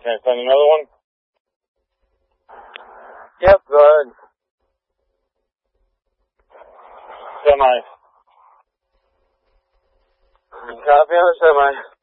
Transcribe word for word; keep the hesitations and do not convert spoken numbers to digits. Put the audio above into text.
Can I send another one? Yep, go ahead. Semi. Copy on the semi.